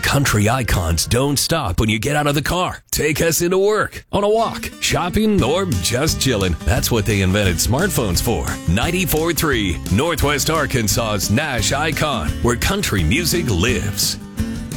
country icons don't stop when you get out of the car. Take us into work, on a walk, shopping, or just chilling. That's what they invented smartphones for. 94.3, Northwest Arkansas's Nash Icon, where country music lives.